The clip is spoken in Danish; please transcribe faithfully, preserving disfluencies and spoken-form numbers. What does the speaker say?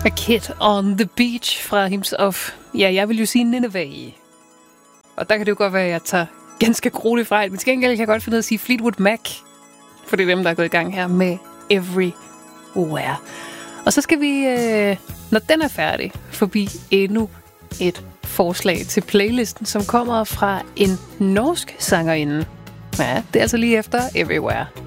A Kid on the Beach fra Hymns of, ja, jeg vil jo sige Nineveh. Og der kan det jo godt være, at jeg tager ganske grueligt fejl. Men til gengæld kan jeg godt finde ud af at sige Fleetwood Mac. For det er dem, der er gået i gang her med Everywhere. Og så skal vi, øh, når den er færdig, forbi endnu et forslag til playlisten, som kommer fra en norsk sangerinde. Ja, det er altså lige efter Everywhere.